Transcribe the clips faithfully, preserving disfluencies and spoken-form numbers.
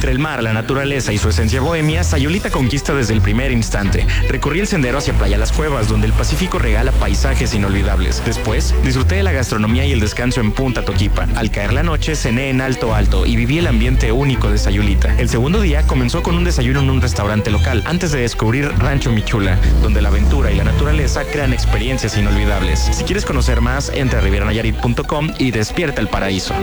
Entre el mar, la naturaleza y su esencia bohemia, Sayulita conquista desde el primer instante. Recorrí el sendero hacia Playa Las Cuevas, donde el Pacífico regala paisajes inolvidables. Después, disfruté de la gastronomía y el descanso en Punta Toquipa. Al caer la noche, cené en Alto Alto y viví el ambiente único de Sayulita. El segundo día comenzó con un desayuno en un restaurante local, antes de descubrir Rancho Michula, donde la aventura y la naturaleza crean experiencias inolvidables. Si quieres conocer más, entra a riviera nayarit punto com y despierta el paraíso.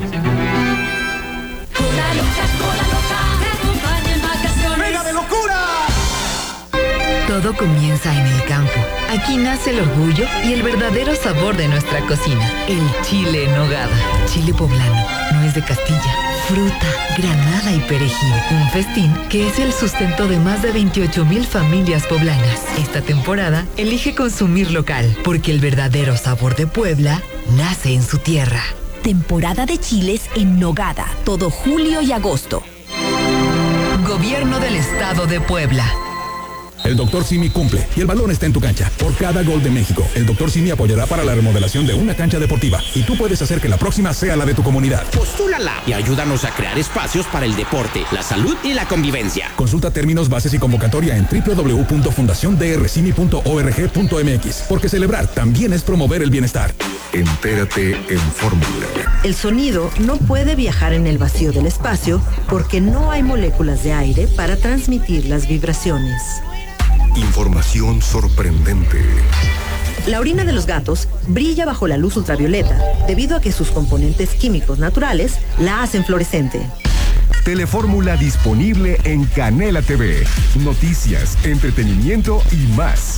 ¡Venga de locura! Todo comienza en el campo. Aquí nace el orgullo y el verdadero sabor de nuestra cocina. El chile en nogada. Chile poblano, nuez de Castilla, fruta, granada y perejil. Un festín que es el sustento de más de veintiocho mil familias poblanas. Esta temporada, elige consumir local, porque el verdadero sabor de Puebla nace en su tierra. Temporada de chiles en nogada, todo julio y agosto. Gobierno del Estado de Puebla. El doctor Simi cumple y el balón está en tu cancha. Por cada gol de México, el doctor Simi apoyará para la remodelación de una cancha deportiva y tú puedes hacer que la próxima sea la de tu comunidad. Postúlala y ayúdanos a crear espacios para el deporte, la salud y la convivencia. Consulta términos, bases y convocatoria en doble u doble u doble u punto fundación d r simi punto org punto m x, porque celebrar también es promover el bienestar. Entérate en Fórmula. El sonido no puede viajar en el vacío del espacio porque no hay moléculas de aire para transmitir las vibraciones. Información sorprendente. La orina de los gatos brilla bajo la luz ultravioleta debido a que sus componentes químicos naturales la hacen fluorescente. Telefórmula disponible en Canela T V. Noticias, entretenimiento y más.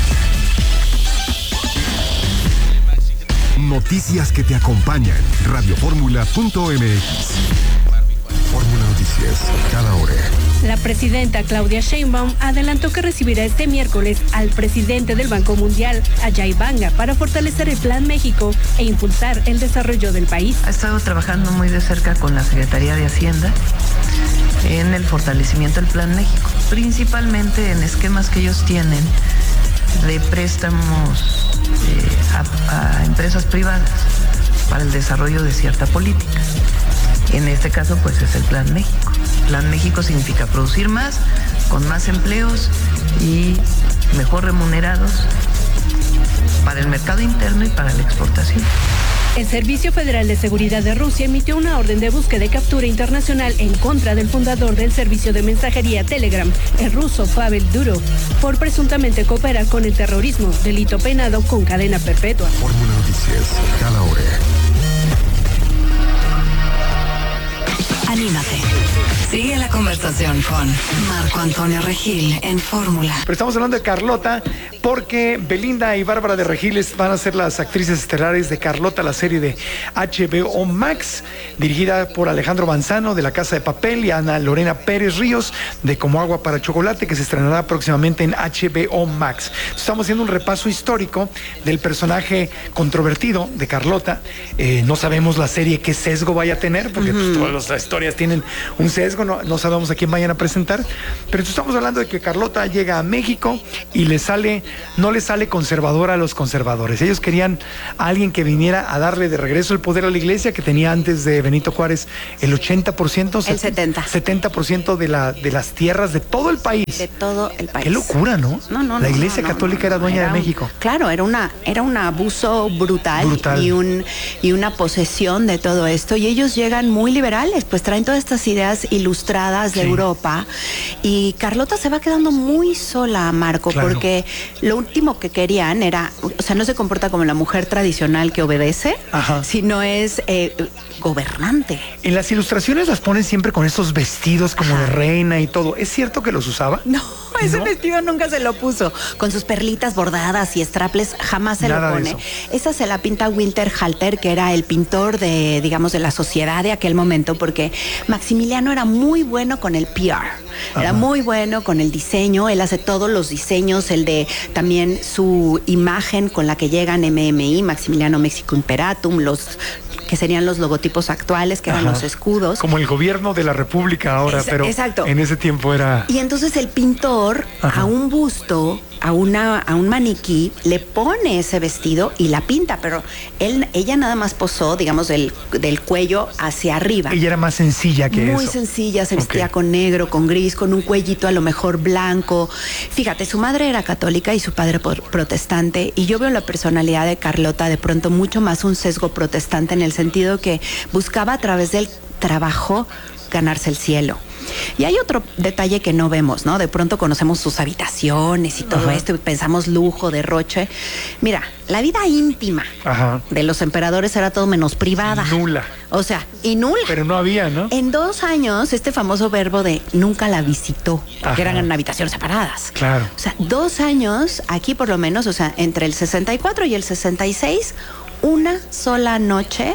Noticias que te acompañan. radioformula punto m x. Fórmula Noticias, cada hora. La presidenta Claudia Sheinbaum adelantó que recibirá este miércoles al presidente del Banco Mundial, Ajay Banga, para fortalecer el Plan México e impulsar el desarrollo del país. Ha estado trabajando muy de cerca con la Secretaría de Hacienda en el fortalecimiento del Plan México, principalmente en esquemas que ellos tienen de préstamos eh, a, a empresas privadas para el desarrollo de cierta política. En este caso, pues es el Plan México. Plan México significa producir más, con más empleos y mejor remunerados para el mercado interno y para la exportación. El Servicio Federal de Seguridad de Rusia emitió una orden de búsqueda y captura internacional en contra del fundador del servicio de mensajería Telegram, el ruso Pavel Durov, por presuntamente cooperar con el terrorismo, delito penado con cadena perpetua. Fórmula Noticias, cada hora. Anímate. Sigue la conversación con Marco Antonio Regil en Fórmula. Pero estamos hablando de Carlota porque Belinda y Bárbara de Regiles van a ser las actrices estelares de Carlota, la serie de H B O Max, dirigida por Alejandro Manzano de La Casa de Papel y Ana Lorena Pérez Ríos de Como Agua para Chocolate, que se estrenará próximamente en H B O Max. Estamos haciendo un repaso histórico del personaje controvertido de Carlota. Eh, no sabemos la serie qué sesgo vaya a tener, porque uh-huh. pues, todas las historias tienen un sesgo, no, no sabemos a quién vayan a presentar, pero estamos hablando de que Carlota llega a México y le sale, no le sale conservadora a los conservadores. Ellos querían a alguien que viniera a darle de regreso el poder a la iglesia, que tenía antes de Benito Juárez el ochenta por ciento, el setenta setenta por ciento de, la, de las tierras de todo el país. De todo el país. Qué locura, ¿no? No, no, La no, iglesia no, no, católica no, no, era dueña era de un, México. Claro, era una era un abuso brutal, brutal. y un y una posesión de todo esto, y ellos llegan muy liberales, pues traen todas estas ideas ilustradas de sí. Europa, y Carlota se va quedando muy sola, Marco, claro. porque lo último que querían era, o sea, no se comporta como la mujer tradicional que obedece, Ajá. sino es eh, gobernante. En las ilustraciones las ponen siempre con esos vestidos como Ajá. de reina y todo. ¿Es cierto que los usaba? No, ese ¿No? vestido nunca se lo puso. Con sus perlitas bordadas y straples jamás se Nada lo pone. Esa se la pinta Winter Halter, que era el pintor de, digamos, de la sociedad de aquel momento, porque Maximiliano era muy bueno con el P R. Ajá. Era muy bueno con el diseño. Él hace todos los diseños, el de también su imagen con la que llegan M M I, Maximiliano Mexico Imperatum, los que serían los logotipos actuales, que Ajá. eran los escudos. Como el gobierno de la República ahora, es, pero exacto. en ese tiempo era... Y entonces el pintor Ajá. a un busto a una a un maniquí, le pone ese vestido y la pinta, pero él ella nada más posó, digamos, del, del cuello hacia arriba. Ella era más sencilla que Muy eso. Muy sencilla, se vestía okay. con negro, con gris, con un cuellito a lo mejor blanco. Fíjate, su madre era católica y su padre protestante, y yo veo la personalidad de Carlota de pronto mucho más un sesgo protestante, en el sentido que buscaba a través del trabajo ganarse el cielo. Y hay otro detalle que no vemos, ¿no? De pronto conocemos sus habitaciones y todo Ajá. esto y pensamos lujo, derroche. Mira, la vida íntima Ajá. de los emperadores era todo menos privada. Nula. O sea, y nula. Pero no había, ¿no? En dos años, este famoso verbo de nunca la visitó, que eran en habitaciones separadas. Claro. O sea, dos años, aquí por lo menos, o sea, entre el sesenta y cuatro y el sesenta y seis, una sola noche.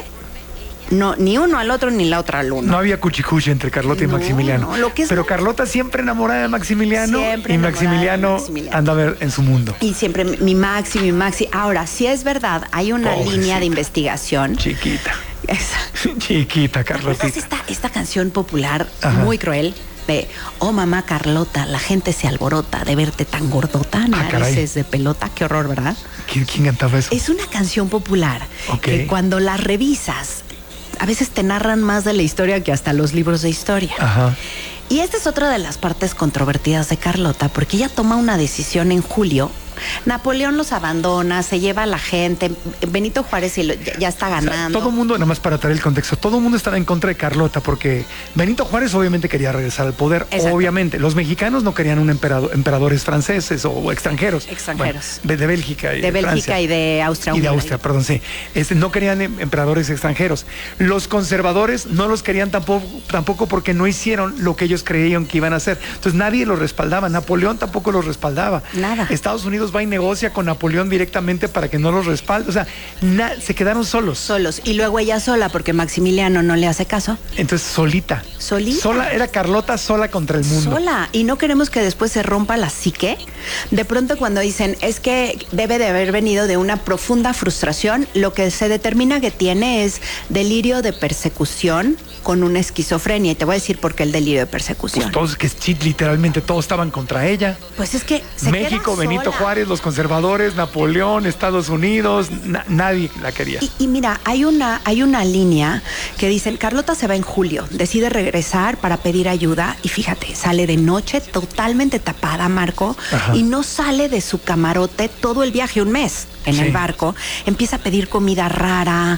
No, ni uno al otro, ni la otra al uno. No había cuchicuchi entre Carlota y no, Maximiliano. No, lo que es Pero Carlota siempre enamorada de Maximiliano siempre y Maximiliano, Maximiliano anda a ver en su mundo. Y siempre mi Maxi, mi Maxi. Ahora, si es verdad, hay una Pobrecita. línea de investigación. Chiquita. Esa. Chiquita, Carlotita. Esta, esta canción popular, Ajá. muy cruel, de oh mamá Carlota, la gente se alborota de verte tan gordota, narices ah, de pelota, qué horror, ¿verdad? ¿Quién, quién cantaba eso? Es una canción popular okay. que cuando la revisas, a veces te narran más de la historia que hasta los libros de historia. Ajá. Y esta es otra de las partes controvertidas de Carlota, porque ella toma una decisión en julio. Napoleón los abandona, se lleva a la gente, Benito Juárez y lo, ya, ya está ganando. O sea, todo el mundo, nada más para traer el contexto, todo el mundo estaba en contra de Carlota porque Benito Juárez obviamente quería regresar al poder. Exacto. Obviamente. Los mexicanos no querían un emperador, emperadores franceses o, o extranjeros. Extranjeros. Bueno, de, de Bélgica y de, de Bélgica Francia. y de Austria. Y de Austria, perdón, sí. Este, no querían emperadores extranjeros. Los conservadores no los querían tampoco, tampoco porque no hicieron lo que ellos creían que iban a hacer. Entonces nadie los respaldaba. Napoleón tampoco los respaldaba. Nada. Estados Unidos va y negocia con Napoleón directamente para que no los respalde. O sea, na, se quedaron solos. Solos. Y luego ella sola, porque Maximiliano no le hace caso. Entonces, solita. Solita. Sola, era Carlota sola contra el mundo. Sola. Y no queremos que después se rompa la psique. De pronto cuando dicen, es que debe de haber venido de una profunda frustración, lo que se determina que tiene es delirio de persecución con una esquizofrenia. Y te voy a decir por qué el delirio de persecución. Pues todos, que literalmente todos estaban contra ella. Pues es que se México, queda Benito sola. Juárez, los conservadores, Napoleón, Estados Unidos, na nadie la quería. Y, y mira, hay una, hay una línea que dicen, Carlota se va en julio, decide regresar para pedir ayuda y fíjate, sale de noche totalmente tapada, Marco, Ajá. y no sale de su camarote todo el viaje, un mes en sí. el barco, empieza a pedir comida rara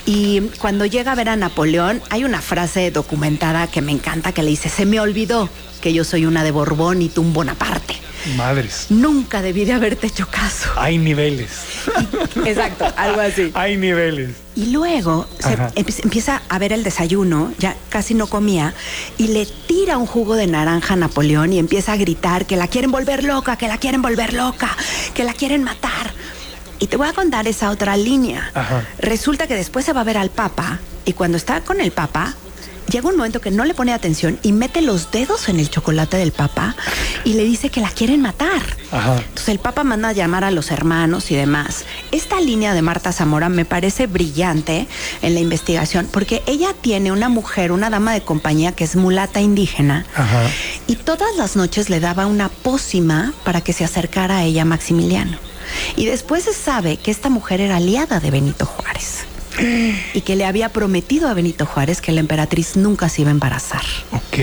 y cuando llega a ver a Napoleón, hay una frase documentada que me encanta que le dice, se me olvidó que yo soy una de Borbón y tú un Bonaparte. Madres. Nunca debí de haberte hecho caso. Hay niveles. Y, exacto, algo así. Hay niveles. Y luego se empieza a ver el desayuno, ya casi no comía, y le tira un jugo de naranja a Napoleón y empieza a gritar que la quieren volver loca, que la quieren volver loca, que la quieren matar. Y te voy a contar esa otra línea. Ajá. Resulta que después se va a ver al Papa, y cuando está con el Papa, llega un momento que no le pone atención y mete los dedos en el chocolate del Papa y le dice que la quieren matar. Ajá. Entonces el Papa manda a llamar a los hermanos y demás. Esta línea de Marta Zamora me parece brillante en la investigación porque ella tiene una mujer, una dama de compañía que es mulata indígena. Ajá. Y todas las noches le daba una pócima para que se acercara a ella Maximiliano. Y después se sabe que esta mujer era aliada de Benito Juárez. Y que le había prometido a Benito Juárez que la emperatriz nunca se iba a embarazar. Ok.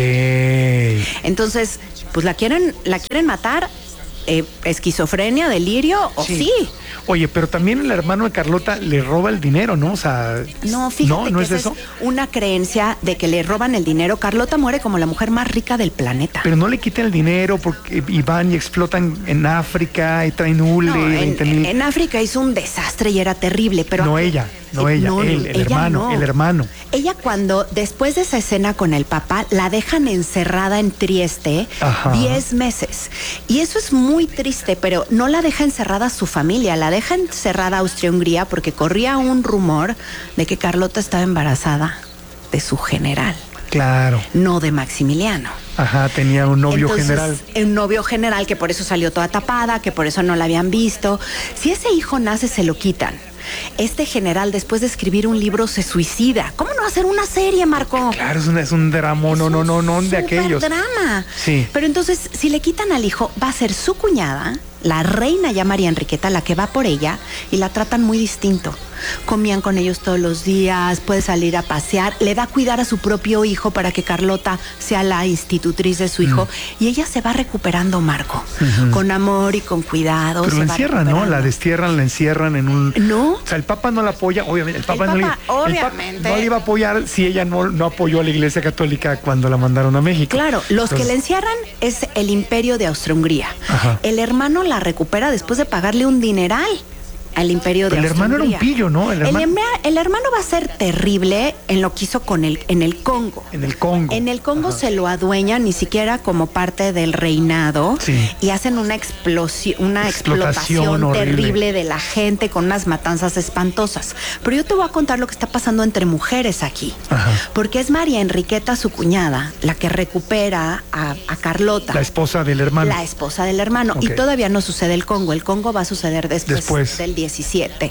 Entonces, pues la quieren, la quieren matar. Eh, esquizofrenia, delirio, o sí. sí. Oye, pero también el hermano de Carlota le roba el dinero, ¿no? O sea, no, fíjate no, no que es eso. Es una creencia de que le roban el dinero. Carlota muere como la mujer más rica del planeta. Pero no le quitan el dinero porque y van y explotan en África y traen hule. No, y veinte mil. En, en África hizo un desastre y era terrible, pero no ella. No ella, no, él, el ella hermano, no. el hermano. Ella cuando, después de esa escena con el papá, la dejan encerrada en Trieste diez meses. Y eso es muy triste, pero no la deja encerrada su familia, la deja encerrada Austria-Hungría porque corría un rumor de que Carlota estaba embarazada de su general. Claro. No de Maximiliano. Ajá, tenía un novio Entonces, general. Un novio general que por eso salió toda tapada, que por eso no la habían visto. Si ese hijo nace, se lo quitan. Este general, después de escribir un libro, se suicida. ¿Cómo no hacer una serie, Marco? Claro, es un, es un drama, no, no, no, no, de aquellos. Es un drama. Sí. Pero entonces, si le quitan al hijo, va a ser su cuñada la reina ya María Enriqueta, la que va por ella, y la tratan muy distinto. Comían con ellos todos los días, puede salir a pasear, le da a cuidar a su propio hijo para que Carlota sea la institutriz de su hijo, mm. y ella se va recuperando, Marco, uh-huh. con amor y con cuidado. Pero se la encierran, ¿no? La destierran, la encierran en un... No. O sea, el Papa no la apoya, obviamente. El Papa, el no, Papa, le, obviamente. El Papa no le iba a apoyar si ella no, no apoyó a la Iglesia Católica cuando la mandaron a México. Claro, los Entonces, que la encierran es el Imperio de Austria-Hungría. Ajá. El hermano la recupera después de pagarle un dineral al Imperio de Austria-Hungría. El hermano era un pillo, ¿no? El hermano... El, el hermano va a ser terrible en lo que hizo con el, en el Congo. En el Congo. En el Congo Ajá. se lo adueñan ni siquiera como parte del reinado, sí. y hacen una explosión, una explotación, explotación terrible de la gente con unas matanzas espantosas. Pero yo te voy a contar lo que está pasando entre mujeres aquí. Ajá. Porque es María Enriqueta, su cuñada, la que recupera a, a Carlota. La esposa del hermano. La esposa del hermano. Okay. Y todavía no sucede el Congo. El Congo va a suceder después, después. del diecisiete.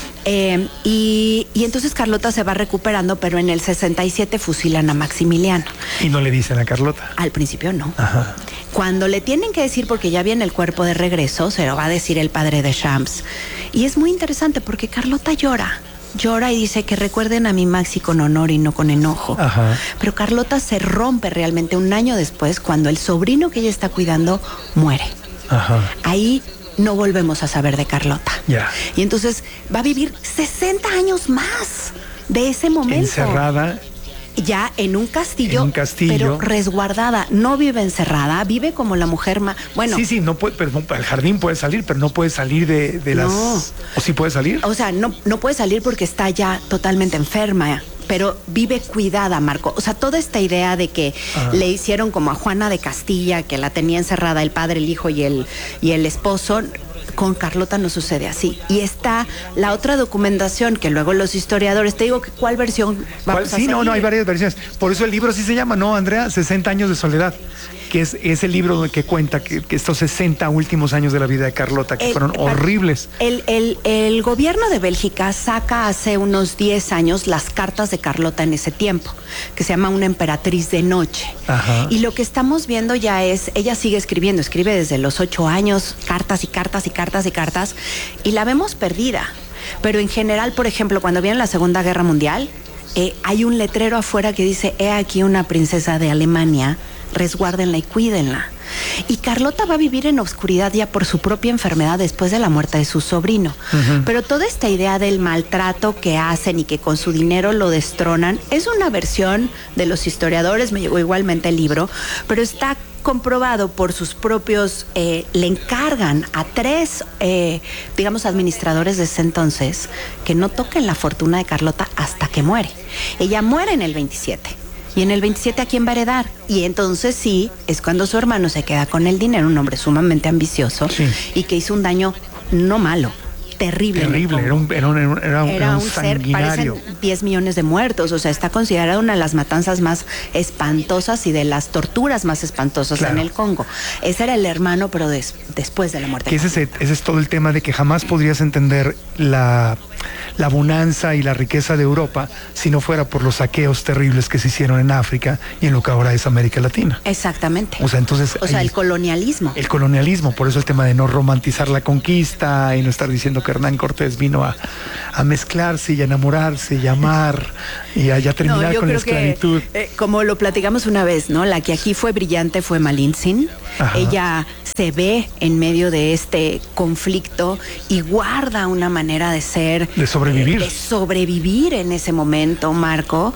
Eh, y, y entonces Carlota se va recuperando, pero en el sesenta y siete fusilan a Maximiliano. ¿Y no le dicen a Carlota? Al principio no. Ajá. Cuando le tienen que decir, porque ya viene el cuerpo de regreso, se lo va a decir el padre de Champs. Y es muy interesante porque Carlota llora. Llora y dice que recuerden a mi Maxi con honor y no con enojo. Ajá. Pero Carlota se rompe realmente un año después, cuando el sobrino que ella está cuidando muere. Ajá. Ahí no volvemos a saber de Carlota. Yeah. Y entonces va a vivir sesenta años más de ese momento. Encerrada. Ya en un castillo, en un castillo, pero resguardada. No vive encerrada, vive como la mujer más... Bueno. Sí, sí, no puede, pero al jardín puede salir, pero no puede salir de, de las... No. ¿O sí puede salir? O sea, no, no puede salir porque está ya totalmente enferma. Pero vive cuidada, Marco. O sea, toda esta idea de que Ajá. le hicieron como a Juana de Castilla, que la tenía encerrada el padre, el hijo y el, y el esposo, con Carlota no sucede así. Y está la otra documentación que luego los historiadores, te digo que cuál versión vamos ¿Cuál? Sí, a no, no, hay varias versiones. Por eso el libro así se llama, ¿no, Andrea? sesenta años de soledad. Que es, es el libro que cuenta que, que estos sesenta últimos años de la vida de Carlota, que el, fueron horribles. El, el, el gobierno de Bélgica saca hace unos diez años las cartas de Carlota en ese tiempo, que se llama Una emperatriz de noche. Ajá. Y lo que estamos viendo ya es, ella sigue escribiendo, escribe desde los ocho años, cartas y cartas y cartas y cartas, y la vemos perdida. Pero en general, por ejemplo, cuando viene la Segunda Guerra Mundial, eh, hay un letrero afuera que dice, he aquí una princesa de Alemania, resguárdenla y cuídenla. Y Carlota va a vivir en obscuridad ya por su propia enfermedad después de la muerte de su sobrino. Uh-huh. Pero toda esta idea del maltrato que hacen y que con su dinero lo destronan es una versión de los historiadores, me llegó igualmente el libro, pero está comprobado por sus propios, eh, le encargan a tres, eh, digamos, administradores de ese entonces que no toquen la fortuna de Carlota hasta que muere. Ella muere en el veintisiete. Y en el veintisiete, ¿a quién va a heredar? Y entonces sí, es cuando su hermano se queda con el dinero, un hombre sumamente ambicioso, sí. y que hizo un daño no malo, terrible. Terrible, era un, era un, era un, era un, era un ser, parecen diez millones de muertos, o sea, está considerada una de las matanzas más espantosas y de las torturas más espantosas claro. en el Congo. Ese era el hermano, pero des, después de la muerte. Que ese, es, ese es todo el tema de que jamás podrías entender la... la bonanza y la riqueza de Europa si no fuera por los saqueos terribles que se hicieron en África y en lo que ahora es América Latina. Exactamente. O sea, entonces... O sea, el colonialismo. El colonialismo, por eso el tema de no romantizar la conquista y no estar diciendo que Hernán Cortés vino a, a mezclarse y a enamorarse y a amar y a ya terminar no, yo con creo la esclavitud. Que, eh, como lo platicamos una vez, ¿no? La que aquí fue brillante fue Malintzin. Ajá. Ella se ve en medio de este conflicto y guarda una manera de ser... De sobrevivir. De sobrevivir en ese momento, Marco,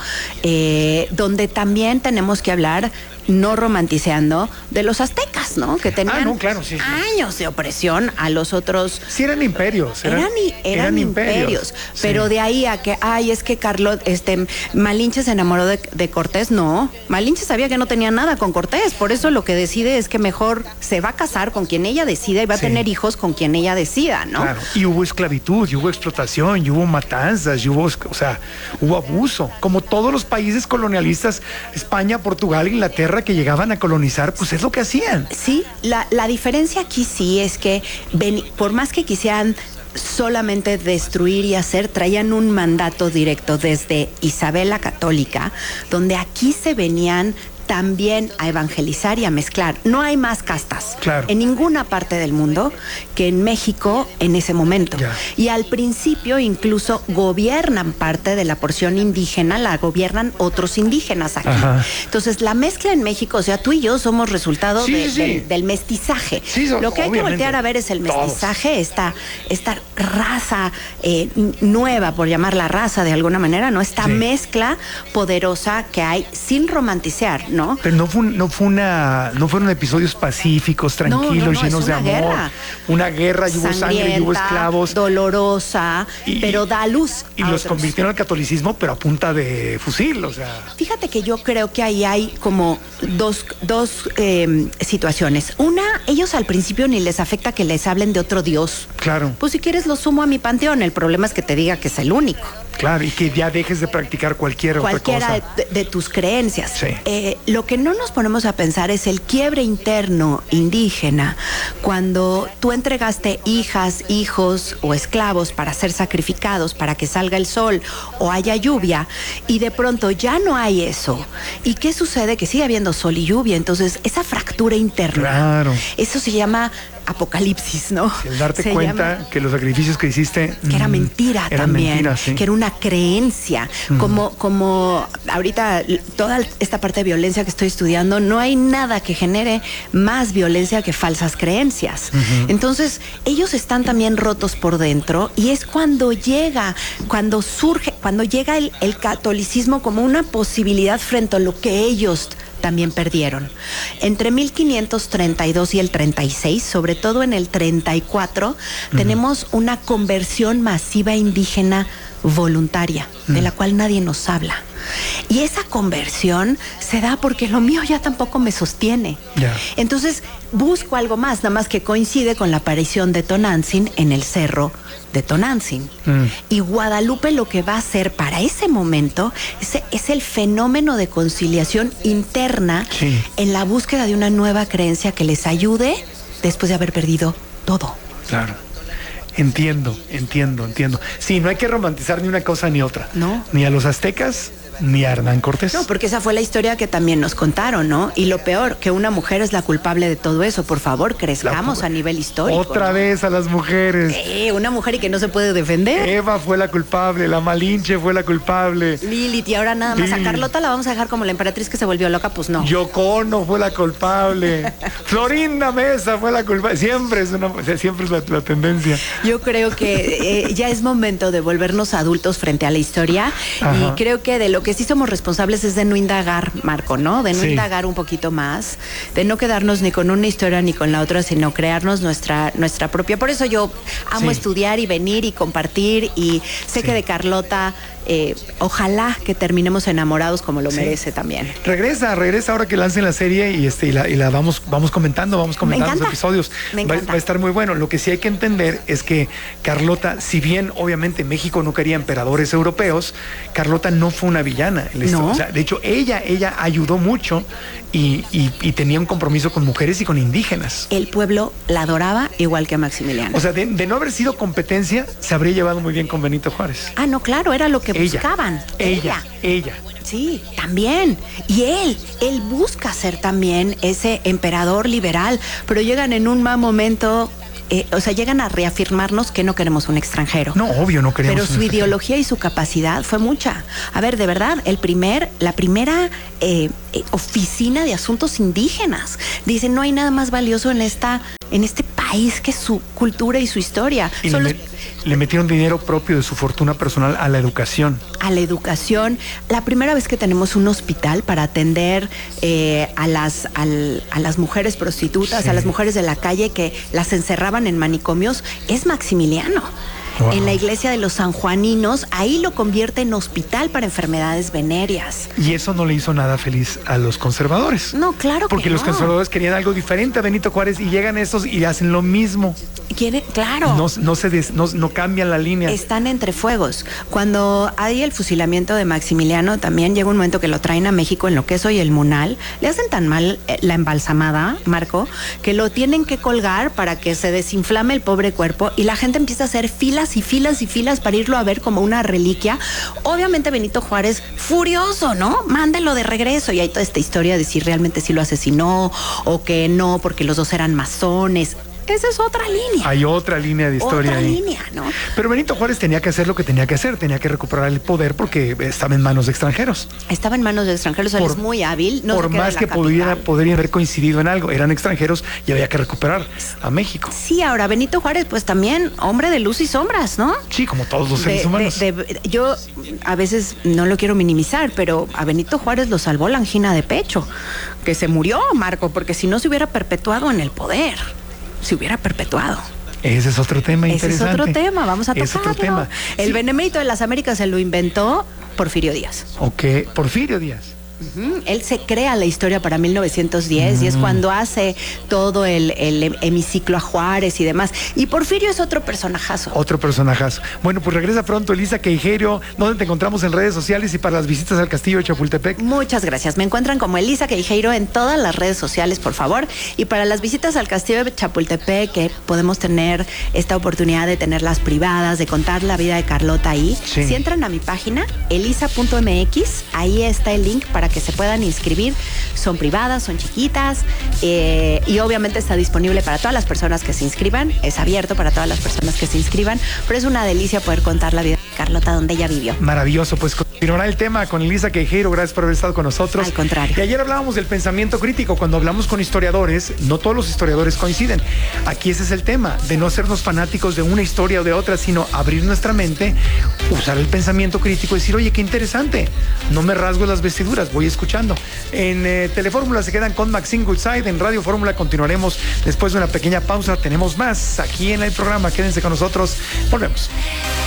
eh, donde también tenemos que hablar, no romanticeando, de los aztecas, ¿no? Que tenían ah, no, claro, sí, sí. años de opresión a los otros. Sí, eran imperios. Eran, eran, eran, eran imperios. imperios sí. Pero de ahí a que, ay, es que Carlos, este, Malinche se enamoró de, de Cortés, no. Malinche sabía que no tenía nada con Cortés, por eso lo que decide es que mejor se va a casar con quien ella decida y va sí. a tener hijos con quien ella decida, ¿no? Claro. Y hubo esclavitud, y hubo explotación, y hubo matanzas, y hubo, o sea, hubo abuso. Como todos los países colonialistas, España, Portugal, Inglaterra, que llegaban a colonizar, pues es lo que hacían. Sí, la, la diferencia aquí sí es que ven, por más que quisieran solamente destruir y hacer, traían un mandato directo desde Isabel la Católica, donde aquí se venían también a evangelizar y a mezclar. No hay más castas claro. en ninguna parte del mundo que en México en ese momento. Ya. Y al principio incluso gobiernan parte de la porción indígena, la gobiernan otros indígenas aquí. Ajá. Entonces la mezcla en México, o sea, tú y yo somos resultado sí, de, sí. Del, del mestizaje. Sí, so, Lo que hay obviamente. que voltear a ver es el mestizaje, esta, esta raza eh, nueva, por llamarla raza de alguna manera, ¿no? Esta sí. mezcla poderosa que hay sin romantizar, ¿no? Pero no fue, no fue una, no fueron episodios pacíficos, tranquilos, no, no, no, llenos de una amor. Guerra. Una guerra, y hubo sangre, y hubo esclavos. Dolorosa, y, pero da luz. Y los otros. Convirtieron al catolicismo, pero a punta de fusil, o sea. Fíjate que yo creo que ahí hay como dos, dos eh, situaciones. Una, ellos al principio ni les afecta que les hablen de otro Dios. Claro. Pues si quieres lo sumo a mi panteón, el problema es que te diga que es el único. Claro, y que ya dejes de practicar cualquier Cualquiera otra cosa. De, de tus creencias. Sí. Eh, lo que no nos ponemos a pensar es el quiebre interno indígena cuando tú entregaste hijas, hijos o esclavos para ser sacrificados, para que salga el sol o haya lluvia, y de pronto ya no hay eso. ¿Y qué sucede? Que sigue habiendo sol y lluvia. Entonces, esa fractura interna, claro. eso se llama apocalipsis, ¿no? El darte se cuenta llama... que los sacrificios que hiciste que era mentira eran también, mentiras, sí. que era una creencia, mm. como, como ahorita toda esta parte de violencia que estoy estudiando, no hay nada que genere más violencia que falsas creencias. Uh-huh. Entonces, ellos están también rotos por dentro y es cuando llega, cuando surge, cuando llega el, el catolicismo como una posibilidad frente a lo que ellos también perdieron. Entre mil quinientos treinta y dos y el treinta y seis, sobre todo en el treinta y cuatro, uh-huh. tenemos una conversión masiva indígena voluntaria, uh-huh. de la cual nadie nos habla. Y esa conversión se da porque lo mío ya tampoco me sostiene. Yeah. Entonces busco algo más, nada más que coincide con la aparición de Tonantzin en el cerro de Tonantzin. Mm. Y Guadalupe lo que va a hacer para ese momento es, es el fenómeno de conciliación interna sí. en la búsqueda de una nueva creencia que les ayude después de haber perdido todo. Claro. Entiendo, entiendo, entiendo. Sí, no hay que romantizar ni una cosa ni otra. No. Ni a los aztecas, ni a Hernán Cortés. No, porque esa fue la historia que también nos contaron, ¿no? Y lo peor, que una mujer es la culpable de todo eso. Por favor, crezcamos la, a nivel histórico. Otra ¿no? vez a las mujeres. Eh, una mujer y que no se puede defender. Eva fue la culpable, la Malinche fue la culpable. Lilith, y ahora nada más Lilith. A Carlota la vamos a dejar como la emperatriz que se volvió loca, pues no. Yoko Ono fue la culpable. Florinda Mesa fue la culpable. Siempre es una, siempre es la, la tendencia. Yo creo que eh, ya es momento de volvernos adultos frente a la historia. Ajá. Y creo que de lo que sí somos responsables es de no indagar, Marco, ¿no? De no sí. indagar un poquito más, de no quedarnos ni con una historia ni con la otra, sino crearnos nuestra, nuestra propia. Por eso yo amo sí. estudiar y venir y compartir, y sé sí. que de Carlota eh, ojalá que terminemos enamorados como lo sí. merece también. Regresa, regresa ahora que lancen la serie y este y la, y la vamos, vamos comentando, vamos comentando los episodios. Me va, encanta. va a estar muy bueno. Lo que sí hay que entender es que Carlota, si bien obviamente México no quería emperadores europeos, Carlota no fue una villana. No. O sea, de hecho, ella, ella ayudó mucho y, y, y tenía un compromiso con mujeres y con indígenas. El pueblo la adoraba igual que a Maximiliano. O sea, de, de no haber sido competencia, se habría llevado muy bien con Benito Juárez. Ah, no, claro, era lo que ella, buscaban. Ella, ella. Sí, también. Y él, él busca ser también ese emperador liberal, pero llegan en un mal momento... Eh, o sea, llegan a reafirmarnos que no queremos un extranjero. No, obvio, no queremos. Pero su ideología y su capacidad fue mucha. A ver, de verdad, el primer, la primera eh, eh, oficina de asuntos indígenas. Dicen, no hay nada más valioso en esta, en este país que su cultura y su historia. Y Son le, los... le metieron dinero propio de su fortuna personal a la educación. A la educación. La primera vez que tenemos un hospital para atender eh, a, las, al, a las mujeres prostitutas, sí. a las mujeres de la calle que las encerraban en manicomios, es Maximiliano. Wow. En la iglesia de los sanjuaninos, ahí lo convierte en hospital para enfermedades venéreas. Y eso no le hizo nada feliz a los conservadores. No, claro Porque que los no. conservadores querían algo diferente a Benito Juárez y llegan estos y hacen lo mismo. ¿Quiere? Claro. No, no, se des, no, no cambian la línea. Están entre fuegos. Cuando hay el fusilamiento de Maximiliano, también llega un momento que lo traen a México en lo que es hoy el Munal. Le hacen tan mal la embalsamada, Marco, que lo tienen que colgar para que se desinflame el pobre cuerpo y la gente empieza a hacer filas filas y filas y filas para irlo a ver como una reliquia. Obviamente Benito Juárez, furioso, ¿no? Mándelo de regreso. Y hay toda esta historia de si realmente sí lo asesinó o que no, porque los dos eran masones. Esa es otra línea. Hay otra línea de historia otra ahí. línea, ¿no? Pero Benito Juárez tenía que hacer lo que tenía que hacer, tenía que recuperar el poder porque estaba en manos de extranjeros. Estaba en manos de extranjeros, él Por- es muy hábil. No Por se queda más en la que capital. pudiera, podrían haber coincidido en algo, eran extranjeros y había que recuperar a México. Sí, ahora Benito Juárez, pues también hombre de luz y sombras, ¿no? Sí, como todos los seres De- humanos. de- de- yo a veces no lo quiero minimizar, pero a Benito Juárez lo salvó la angina de pecho, que se murió, Marco, porque si no se hubiera perpetuado en el poder, se hubiera perpetuado. Ese es otro tema Ese interesante. es otro tema, vamos a Es tocarlo. otro tema. El Sí. Benemérito de las Américas se lo inventó Porfirio Díaz. Ok, Porfirio Díaz. Ujú. Él se crea la historia para mil novecientos diez y es cuando hace todo el, el hemiciclo a Juárez y demás. Y Porfirio es otro personajazo. Otro personajazo. Bueno, pues regresa pronto Elisa Queijeiro. ¿Dónde te encontramos en redes sociales y para las visitas al castillo de Chapultepec? Muchas gracias. Me encuentran como Elisa Queijeiro en todas las redes sociales, por favor. Y para las visitas al castillo de Chapultepec, que podemos tener esta oportunidad de tenerlas privadas, de contar la vida de Carlota ahí, Sí. si entran a mi página, elisa punto m x, ahí está el link para que se puedan inscribir. Son privadas, son chiquitas eh, y obviamente está disponible para todas las personas que se inscriban. Es abierto para todas las personas que se inscriban, pero es una delicia poder contar la vida de Carlota donde ella vivió. Maravilloso, pues continuará el tema con Elisa Queijeiro. Gracias por haber estado con nosotros. Al contrario. Y ayer hablábamos del pensamiento crítico. Cuando hablamos con historiadores, no todos los historiadores coinciden. Aquí ese es el tema, de no hacernos fanáticos de una historia o de otra, sino abrir nuestra mente, usar el pensamiento crítico y decir, oye, qué interesante. No me rasgo las vestiduras, voy escuchando. En eh, Telefórmula se quedan con Maxine Goodside. En Radio Fórmula continuaremos después de una pequeña pausa. Tenemos más aquí en el programa. Quédense con nosotros. Volvemos.